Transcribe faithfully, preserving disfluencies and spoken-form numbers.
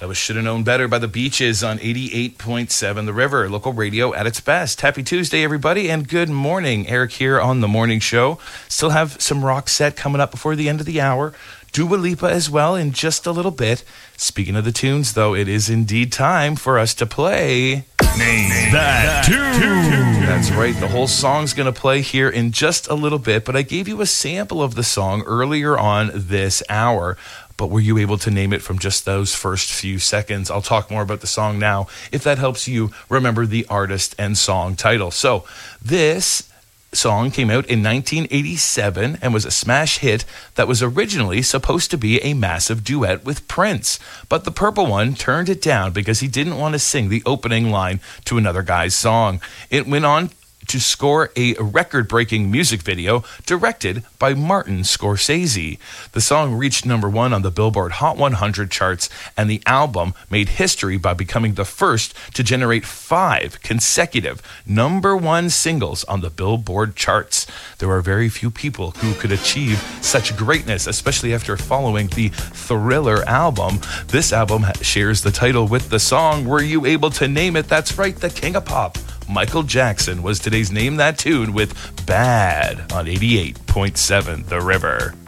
That was Shoulda Known Better by the Beaches on eighty-eight point seven The River, local radio at its best. Happy Tuesday, everybody, and good morning. Eric here on The Morning Show. Still have some rock set coming up before the end of the hour. Dua Lipa as well in just a little bit. Speaking of the tunes, though, it is indeed time for us to play... Name That Tune. That's right. The whole song's going to play here in just a little bit, but I gave you a sample of the song earlier on this hour. But were you able to name it from just those first few seconds? I'll talk more about the song now, if that helps you remember the artist and song title. So this song came out in nineteen eighty-seven and was a smash hit that was originally supposed to be a massive duet with Prince. But the Purple One turned it down because he didn't want to sing the opening line to another guy's song. It went on to score a record-breaking music video directed by Martin Scorsese. The song reached number one on the Billboard Hot one hundred charts, and the album made history by becoming the first to generate five consecutive number one singles on the Billboard charts. There are very few people who could achieve such greatness, especially after following the Thriller album. This album shares the title with the song. Were you able to name it? That's right, the King of Pop, Michael Jackson, was today's Name That Tune with Bad on eighty-eight point seven The River.